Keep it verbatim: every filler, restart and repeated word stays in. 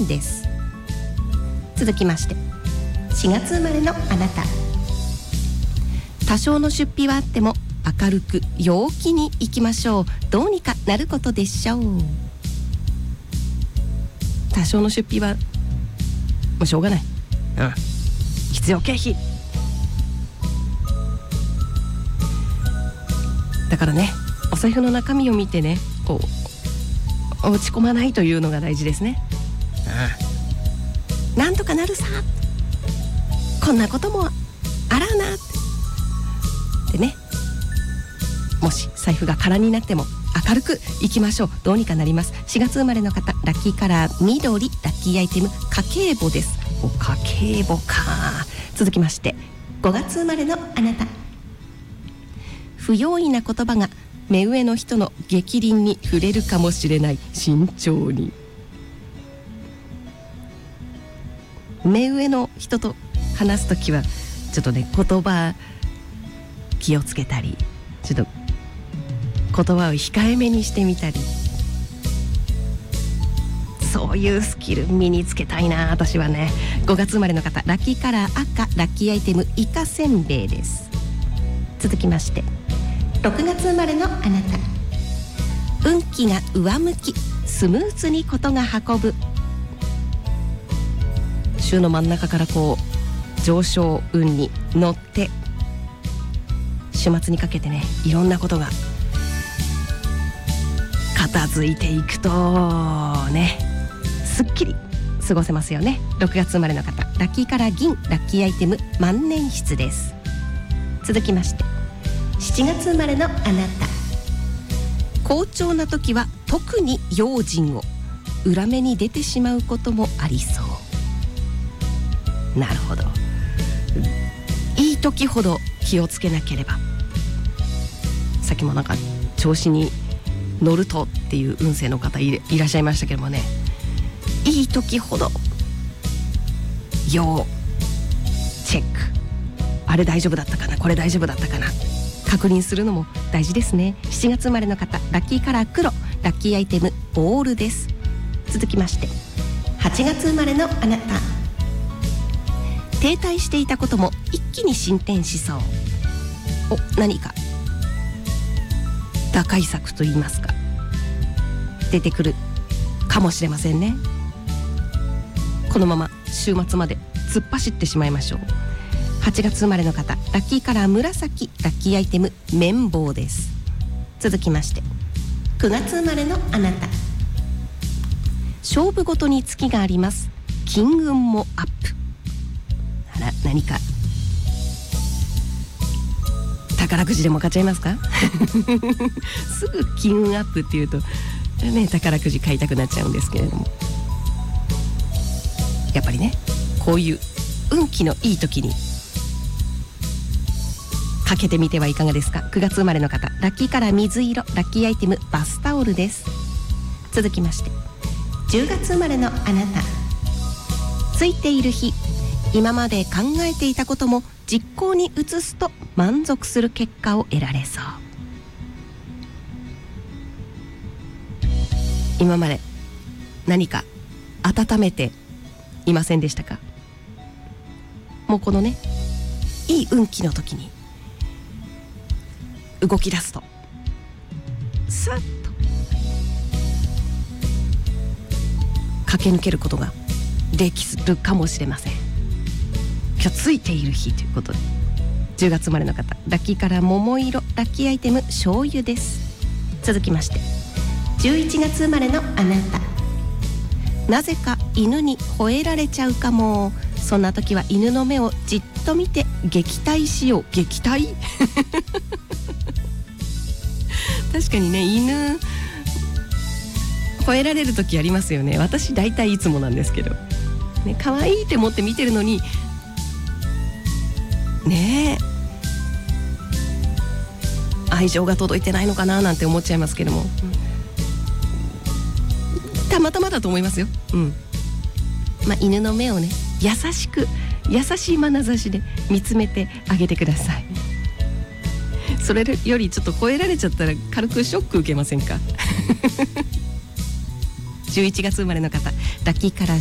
んです。続きましてしがつ生まれのあなた。多少の出費はあっても明るく陽気にいきましょう。どうにかなることでしょう。多少の出費はもうしょうがない、うん、必要経費だからね、お財布の中身を見てね、こう落ち込まないというのが大事ですね。うん、なんとかなるさ、こんなこともあらなってね、もし財布が空になっても明るくいきましょう。どうにかなります。しがつ生まれの方、ラッキーカラー緑、ラッキーアイテム家計簿です。お、家計簿か。続きましてごがつ生まれのあなた。不用意な言葉が目上の人の逆鱗に触れるかもしれない。慎重に。目上の人と話すときはちょっとね、言葉気をつけたり、ちょっと言葉を控えめにしてみたり、そういうスキル身につけたいな私はね。ごがつ生まれの方、ラッキーカラー赤、ラッキーアイテムイカせんべいです。続きましてろくがつ生まれのあなた。運気が上向き、スムーズにことが運ぶ。週の真ん中からこう上昇運に乗って週末にかけてね、いろんなことが片付いていくとね、すっきり過ごせますよね。ろくがつ生まれの方、ラッキーカラー銀、ラッキーアイテム万年筆です。続きましてしちがつ生まれのあなた。好調な時は特に用心を、裏目に出てしまうこともありそう。なるほど、いい時ほど気をつけなければ。さっきもなんか調子に乗るとっていう運勢の方 い, いらっしゃいましたけどもね、いい時ほど要チェック、あれ大丈夫だったかな、これ大丈夫だったかな、確認するのも大事ですね。しちがつ生まれの方、ラッキーカラー黒、ラッキーアイテムオールです。続きましてはちがつ生まれのあなた。停滞していたことも一気に進展しそう。お、何か打開策といいますか出てくるかもしれませんね。このまま週末まで突っ走ってしまいましょう。はちがつ生まれの方、ラッキーカラー紫、ラッキーアイテム綿棒です。続きましてくがつ生まれのあなた。勝負ごとに月があります。金運もアップ。あら、何か宝くじでも買っちゃいますかすぐ金運アップっていうとね、宝くじ買いたくなっちゃうんですけれども、やっぱりね、こういう運気のいい時にかけてみてはいかがですか。くがつ生まれの方、ラッキーカラー水色、ラッキーアイテムバスタオルです。続きましてじゅうがつ生まれのあなた。ついている日、今まで考えていたことも実行に移すと満足する結果を得られそう。今まで何か温めていませんでしたか。もうこのね、いい運気の時に動き出すとさっと駆け抜けることができるかもしれません。今日ついている日ということで、じゅうがつ生まれの方、ラッキーカラー桃色、ラッキーアイテム醤油です。続きましてじゅういちがつ生まれのあなた。なぜか犬に吠えられちゃうかも。そんな時は犬の目をじっと見て撃退しよう。撃退確かにね、犬吠えられる時ありますよね。私大体いつもなんですけどね、可愛いって思って見てるのにねえ、愛情が届いてないのかななんて思っちゃいますけども、たまたまだと思いますよ。うん。まあ、犬の目をね、優しく優しい眼差しで見つめてあげてください。それよりちょっと吠えられちゃったら軽くショック受けませんかじゅういちがつ生まれの方、ラッキーカラー